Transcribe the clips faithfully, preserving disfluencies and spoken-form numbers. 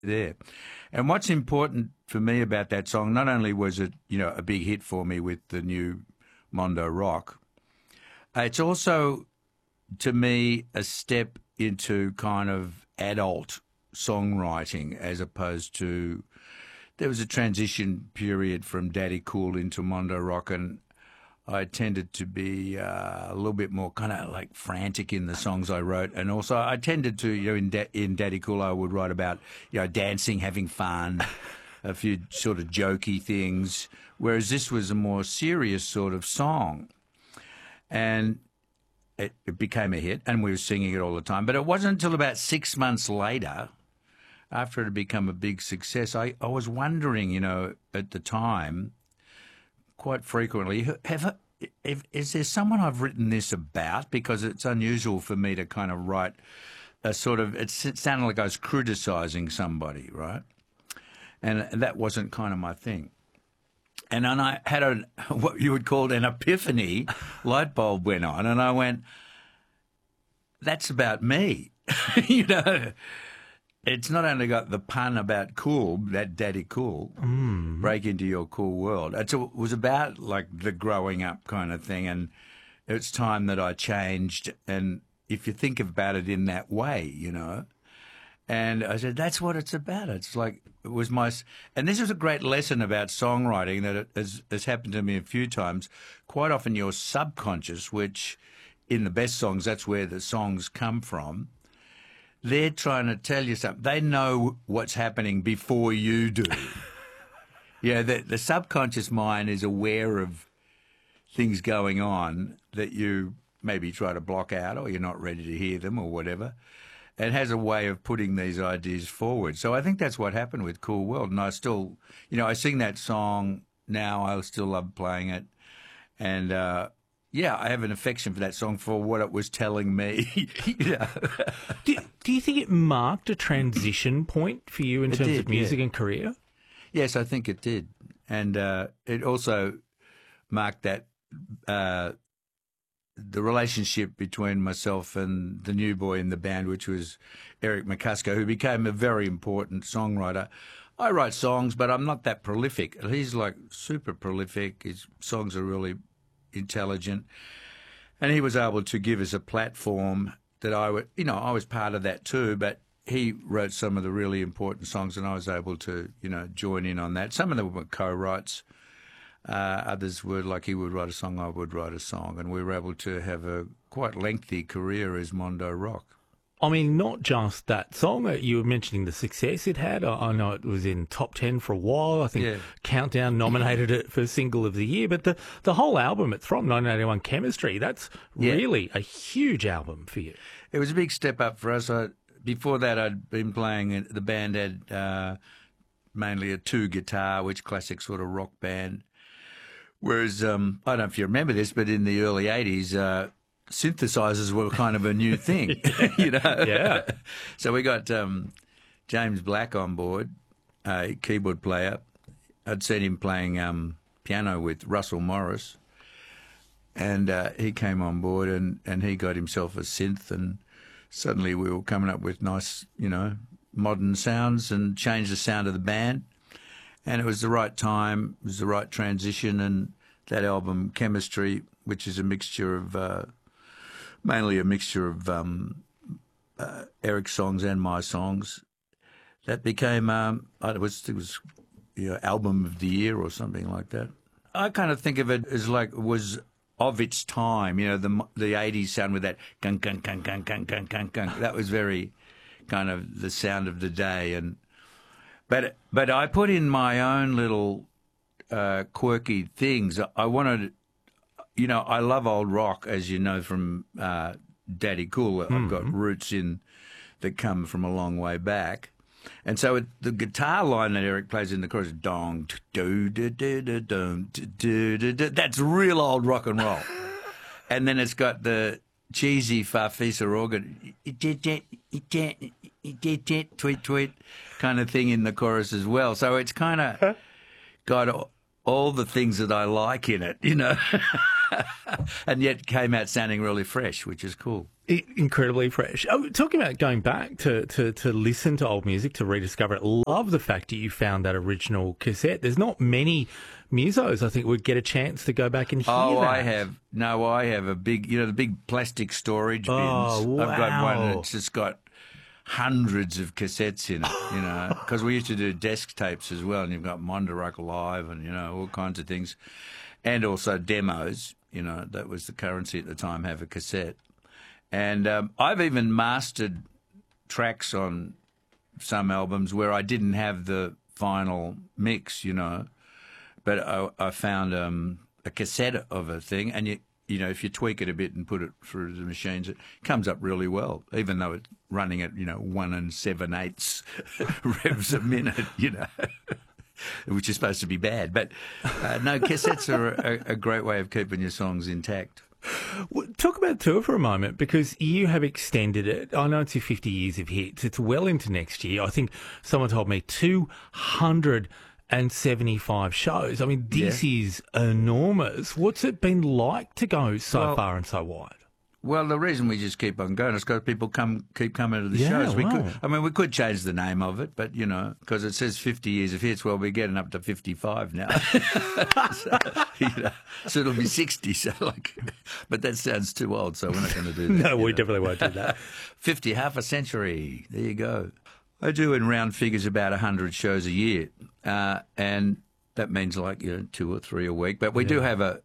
there. And what's important for me about that song, not only was it, you know, a big hit for me with the new Mondo Rock, it's also, to me, a step into kind of adult songwriting as opposed to, there was a transition period from Daddy Cool into Mondo Rock, and I tended to be uh, a little bit more kind of like frantic in the songs I wrote. And also I tended to, you know, in, da- in Daddy Cool I would write about, you know, dancing, having fun, a few sort of jokey things, whereas this was a more serious sort of song. And it, it became a hit, and we were singing it all the time. But it wasn't until about six months later, after it had become a big success, I, I was wondering, you know, at the time, quite frequently, have, have, is there someone I've written this about? Because it's unusual for me to kind of write a sort of, it sounded like I was criticising somebody, right? And that wasn't kind of my thing. And then I had a, what you would call an epiphany, light bulb went on, and I went, that's about me, you know. It's not only got the pun about cool, that Daddy Cool, mm. break into your cool world. It's, it was about like the growing up kind of thing, and it's time that I changed. And if you think about it in that way, you know, and I said, that's what it's about. It's like, it was my, and this is a great lesson about songwriting that it has, has happened to me a few times. Quite often your subconscious, which in the best songs, that's where the songs come from, they're trying to tell you something. They know what's happening before you do. Yeah, the, the subconscious mind is aware of things going on that you maybe try to block out, or you're not ready to hear them or whatever. It has a way of putting these ideas forward. So I think that's what happened with Cool World. And I still, you know, I sing that song now. I still love playing it. And, uh, yeah, I have an affection for that song for what it was telling me. You know? do, do you think it marked a transition point for you in it terms did, of music yeah. and career? Yes, I think it did. And uh, it also marked that uh, the relationship between myself and the new boy in the band, which was Eric McCusker, who became a very important songwriter. I write songs, but I'm not that prolific. He's like super prolific. His songs are really intelligent, and he was able to give us a platform that I would, you know, I was part of that too, but he wrote some of the really important songs, and I was able to, you know, join in on that. Some of them were co-writes. Uh, others were like he would write a song, I would write a song, and we were able to have a quite lengthy career as Mondo Rock. I mean, not just that song. You were mentioning the success it had. I know it was in top ten for a while. I think yeah. Countdown nominated it for Single of the Year. But the, the whole album, it's from nineteen eighty-one, Chemistry, that's yeah. really a huge album for you. It was a big step up for us. I, before that, I'd been playing, the band had uh, mainly a two-guitar, which classic sort of rock band. Whereas, um, I don't know if you remember this, but in the early eighties, uh, synthesizers were kind of a new thing, you know. Yeah. So we got um, James Black on board, a keyboard player. I'd seen him playing um, piano with Russell Morris, and uh, he came on board and, and he got himself a synth, and suddenly we were coming up with nice, you know, modern sounds and changed the sound of the band. And it was the right time, it was the right transition, and that album, Chemistry, which is a mixture of... Uh, mainly a mixture of um, uh, Eric's songs and my songs. That became, um, it was, it was you know, album of the year or something like that. I kind of think of it as like it was of its time, you know, the the eighties sound with that gung, gung, gung, gung, gung, gung, gung, gung. That was very kind of the sound of the day. And But, but I put in my own little uh, quirky things. I wanted... You know, I love old rock, as you know from uh, Daddy Cool. I've mm-hmm. got roots in that come from a long way back. And so it, the guitar line that Eric plays in the chorus, dong, do do do do do do do, that's real old rock and roll. And then it's got the cheesy Farfisa organ, tweet tweet kind of thing in the chorus as well. So it's kind of got all the things that I like in it, you know. And yet came out sounding really fresh, which is cool. I- incredibly fresh. Oh, talking about going back to, to, to listen to old music, to rediscover it, love the fact that you found that original cassette. There's not many musos, I think, would get a chance to go back and hear Oh, that. I have. No, I have a big, you know, the big plastic storage bins. Oh, wow. I've got one that's just got hundreds of cassettes in it, you know, because we used to do desk tapes as well, and you've got Mondo Rock Live and, you know, all kinds of things. And also demos, you know, that was the currency at the time, have a cassette. And um, I've even mastered tracks on some albums where I didn't have the final mix, you know, but I, I found um, a cassette of a thing, and you, you know, if you tweak it a bit and put it through the machines, it comes up really well, even though it's running at, you know, one and seven eighths revs a minute, you know, which is supposed to be bad. But uh, no, cassettes are a, a great way of keeping your songs intact. Well, talk about tour for a moment, because you have extended it. I know it's your fifty years of hits. It's well into next year. I think someone told me two hundred seventy-five shows. I mean, this yeah. is enormous. What's it been like to go so well, far and so wide? Well, the reason we just keep on going is because people come keep coming to the yeah, shows. We wow. could, I mean, we could change the name of it, but, you know, because it says fifty years of hits, well, we're getting up to fifty-five now. so, you know, so it'll be sixty. So like, but that sounds too old, so we're not going to do that. No, we know. definitely won't do that. fifty, half a century. There you go. I do in round figures about one hundred shows a year, uh, and that means like, you know, two or three a week. But we yeah. do have a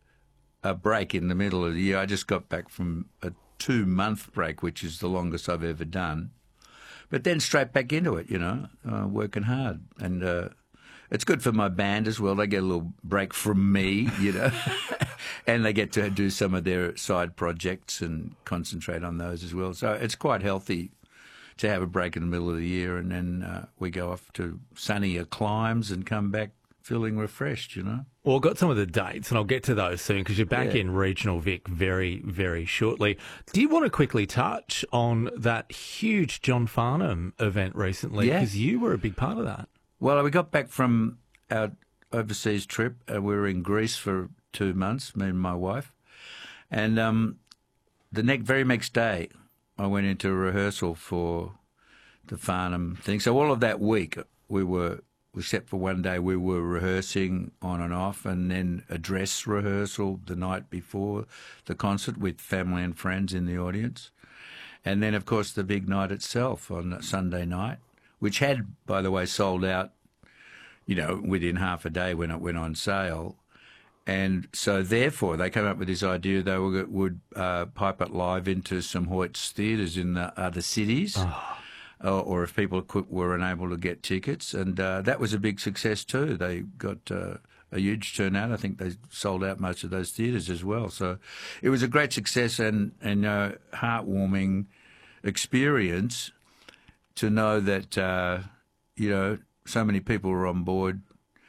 a break in the middle of the year. I just got back from a two-month break, which is the longest I've ever done. But then straight back into it, you know, uh, working hard. And uh, it's good for my band as well. They get a little break from me, you know, and they get to do some of their side projects and concentrate on those as well. So it's quite healthy to have a break in the middle of the year, and then uh, we go off to sunnier climes and come back feeling refreshed, you know. Well, I've got some of the dates, and I'll get to those soon, because you're back yeah. in Regional Vic very, very shortly. Do you want to quickly touch on that huge John Farnham event recently? Because yeah. you were a big part of that. Well, we got back from our overseas trip. Uh, we were in Greece for two months, me and my wife. And um, the next, very next day, I went into a rehearsal for the Farnham thing. So all of that week, we were... except for one day, we were rehearsing on and off, and then a dress rehearsal the night before the concert with family and friends in the audience. And then, of course, the big night itself on Sunday night, which had, by the way, sold out, you know, within half a day when it went on sale. And so, therefore, they came up with this idea they would, would uh, pipe it live into some Hoyts theatres in the other cities. Oh. Or if people were unable to get tickets. And uh, that was a big success too. They got uh, a huge turnout. I think they sold out most of those theatres as well. So it was a great success and, and uh, heartwarming experience to know that, uh, you know, so many people were on board.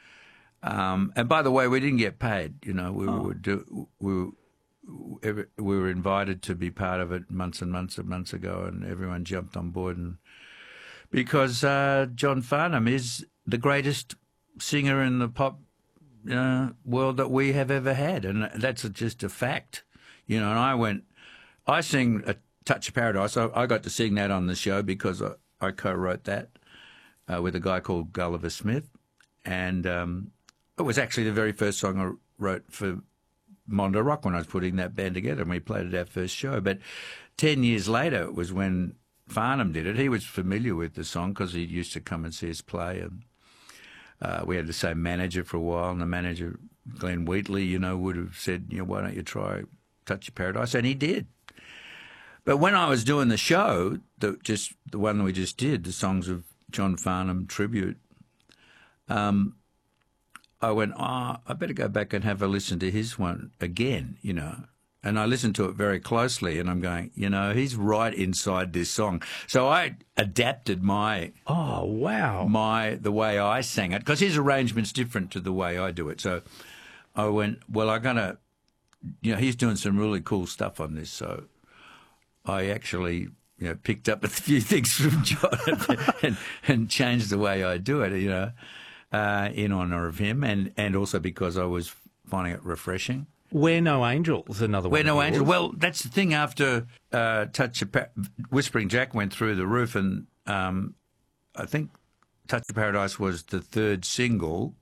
Um, and by the way, we didn't get paid. You know, we oh. were do, we were, we were invited to be part of it months and months and months ago, and everyone jumped on board. And because uh, John Farnham is the greatest singer in the pop uh, world that we have ever had, and that's just a fact, you know. And I went, I sing A Touch of Paradise. I, I got to sing that on the show because I, I co-wrote that uh, with a guy called Gulliver Smith, and um, it was actually the very first song I wrote for Mondo Rock when I was putting that band together, and we played at our first show. But ten years later, it was when Farnham did it. He was familiar with the song because he used to come and see us play, and uh, we had the same manager for a while, and the manager, Glenn Wheatley, you know, would have said, you know, why don't you try Touch of Paradise? And he did. But when I was doing the show, the, just the one that we just did, the Songs of John Farnham tribute, um, I went, oh, I better go back and have a listen to his one again, you know. And I listened to it very closely, and I'm going, you know, he's right inside this song. So I adapted my oh wow my the way I sang it, because his arrangement's different to the way I do it. So I went, well, I'm gonna, you know, he's doing some really cool stuff on this. So I actually, you know, picked up a few things from John and, and, and changed the way I do it, you know, uh, in honour of him, and and also because I was finding it refreshing. We're No Angels, another one. We're No of yours. Angels. Well, that's the thing. After uh, Touch of pa- Whispering Jack went through the roof, and um, I think Touch of Paradise was the third single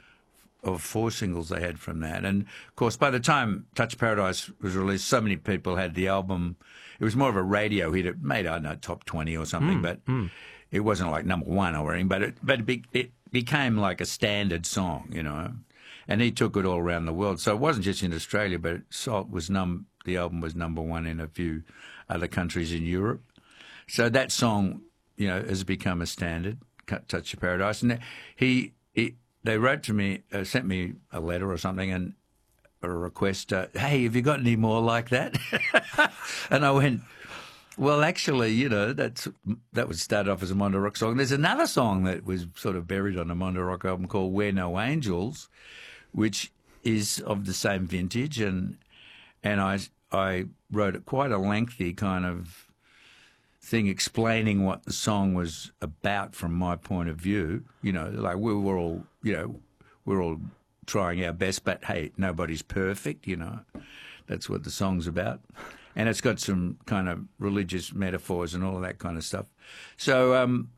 of four singles they had from that. And, of course, by the time Touch of Paradise was released, so many people had the album. It was more of a radio hit. It made, I don't know, top twenty or something, mm, but mm. it wasn't like number one or anything. But it, but it, be, it became like a standard song, you know. And he took it all around the world. So it wasn't just in Australia, but it was num- the album was number one in a few other countries in Europe. So that song, you know, has become a standard, Touch of Paradise. And he... he They wrote to me, uh, sent me a letter or something, and a request. Uh, hey, have you got any more like that? And I went, well, actually, you know, that's that was started off as a Mondo Rock song. There's another song that was sort of buried on a Mondo Rock album called "We're No Angels," which is of the same vintage, and and I I wrote quite a lengthy kind of thing explaining what the song was about from my point of view. You know, like we were all, you know, we're all trying our best, but hey, nobody's perfect, you know. That's what the song's about. And it's got some kind of religious metaphors and all of that kind of stuff. So, um,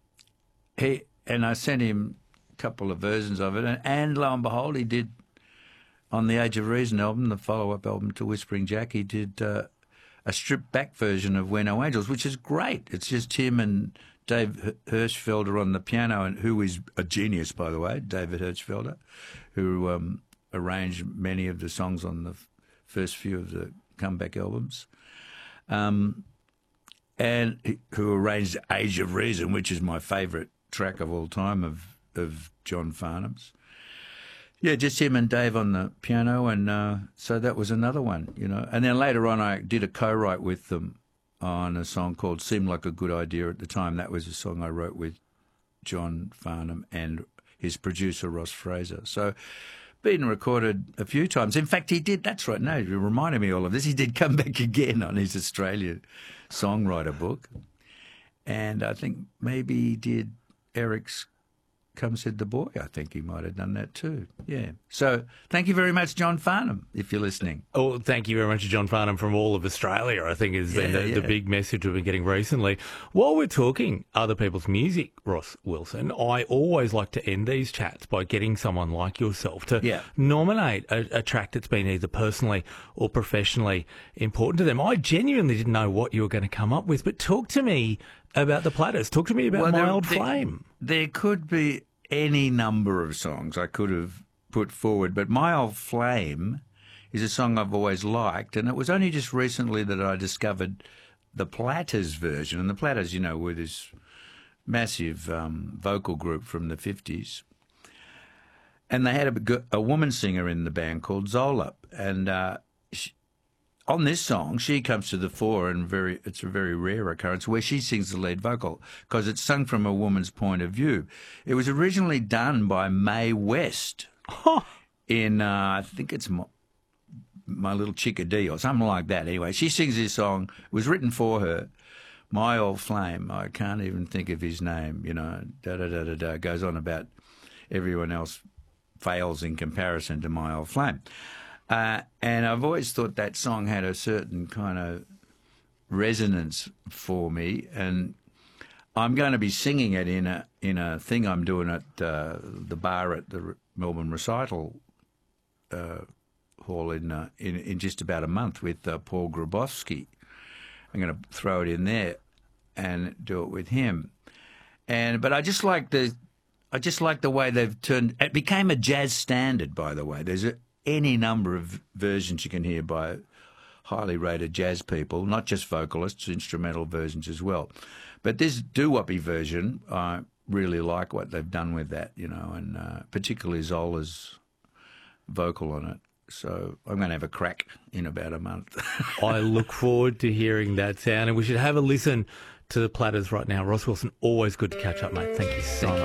he, and I sent him a couple of versions of it, and, and lo and behold, he did, on the Age of Reason album, the follow-up album to Whispering Jack, he did uh, a stripped-back version of We're No Angels, which is great. It's just him and Dave Hirschfelder on the piano, and who is a genius, by the way, David Hirschfelder, who um, arranged many of the songs on the f- first few of the comeback albums, um, and he, who arranged Age of Reason, which is my favourite track of all time of, of John Farnham's. Yeah, just him and Dave on the piano, and uh, so that was another one, you know. And then later on I did a co-write with them on a song called Seemed Like a Good Idea at the time. That was a song I wrote with John Farnham and his producer, Ross Fraser. So been recorded a few times. In fact, he did, that's right, no, you reminded me all of this. He did come back again on his Australian songwriter book. And I think maybe he did Eric's Come Said the Boy. I think he might have done that too. Yeah. So thank you very much, John Farnham, if you're listening. Oh, thank you very much to John Farnham from all of Australia, I think has been yeah, the, yeah. the big message we've been getting recently. While we're talking other people's music, Ross Wilson, I always like to end these chats by getting someone like yourself to yeah. nominate a, a track that's been either personally or professionally important to them. I genuinely didn't know what you were going to come up with, but talk to me about the Platters. Talk to me about well, My there, Old there, Flame. There could be any number of songs I could have put forward, but My Old Flame is a song I've always liked, and it was only just recently that I discovered the Platters version. And the Platters, you know, were this massive um, vocal group from the fifties. And they had a, a woman singer in the band called Zola. And uh, she, on this song, she comes to the fore, and very it's a very rare occurrence where she sings the lead vocal because it's sung from a woman's point of view. It was originally done by Mae West in, uh, I think it's My, My Little Chickadee or something like that. Anyway, she sings this song. It was written for her. My Old Flame. I can't even think of his name, you know, da-da-da-da-da. Goes on about everyone else fails in comparison to My Old Flame. Uh, and I've always thought that song had a certain kind of resonance for me, and I'm going to be singing it in a in a thing I'm doing at uh, the bar at the Melbourne Recital uh, Hall in, uh, in in just about a month with uh, Paul Grabowski. I'm going to throw it in there and do it with him. And but I just like the I just like the way they've turned. It became a jazz standard, by the way. There's a any number of versions you can hear by highly rated jazz people, not just vocalists, instrumental versions as well. But this doo-woppy version, I really like what they've done with that, you know, and uh, particularly Zola's vocal on it. So I'm going to have a crack in about a month. I look forward to hearing that sound, and we should have a listen to the Platters right now. Ross Wilson, always good to catch up, mate. Thank you so much.